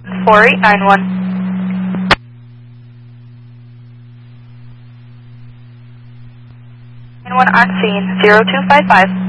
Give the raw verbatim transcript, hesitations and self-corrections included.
four eight nine one. nine one on scene, zero two five five.